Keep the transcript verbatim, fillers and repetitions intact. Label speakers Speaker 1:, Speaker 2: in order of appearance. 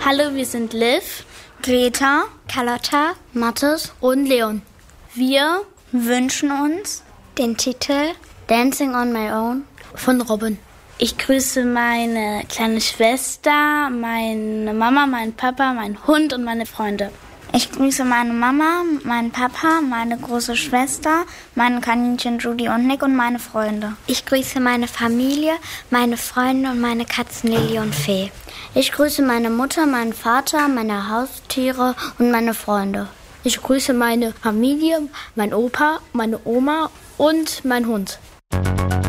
Speaker 1: Hallo, wir sind Liv,
Speaker 2: Greta, Carlotta, Mathis
Speaker 1: und Leon. Wir
Speaker 2: wünschen uns den Titel Dancing on My Own
Speaker 1: von Robin. Ich grüße meine kleine Schwester, meine Mama, meinen Papa, meinen Hund und meine Freunde.
Speaker 2: Ich grüße meine Mama, meinen Papa, meine große Schwester, meine Kaninchen Judy und Nick und meine Freunde.
Speaker 3: Ich grüße meine Familie, meine Freunde und meine Katzen Lilly und Fee.
Speaker 4: Ich grüße meine Mutter, meinen Vater, meine Haustiere und meine Freunde.
Speaker 5: Ich grüße meine Familie, mein Opa, meine Oma und mein Hund.